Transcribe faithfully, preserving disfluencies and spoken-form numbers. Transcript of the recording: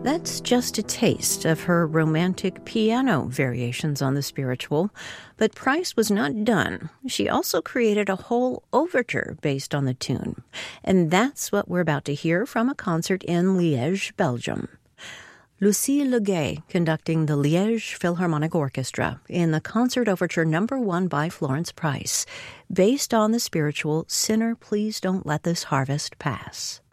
That's just a taste of her romantic piano variations on the spiritual. But Price was not done. She also created a whole overture based on the tune. And that's what we're about to hear from a concert in Liège, Belgium. Lucille Legay conducting the Liège Philharmonic Orchestra in the concert overture number one by Florence Price, based on the spiritual Sinner, Please Don't Let This Harvest Pass.